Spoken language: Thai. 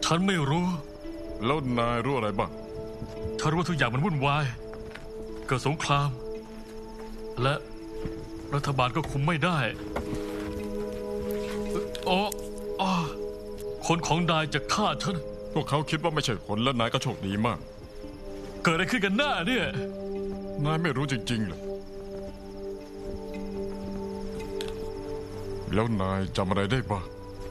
ฉันไม่รู้แล้วนายรู้อะไรบ้างฉันรู้ว่าทุกอย่างมันวุ่นวายเกิดสงคราม และรัฐบาลก็คุมไม่ได้อ๋อคนของนายจะฆ่าฉันพวกเขาคิดว่าไม่ใช่คนและนายก็โชคดีมากเกิดอะไรขึ้นกันหน้าเนี่ยนายไม่รู้จริงๆเลยแล้วนายจำอะไรได้บ้าง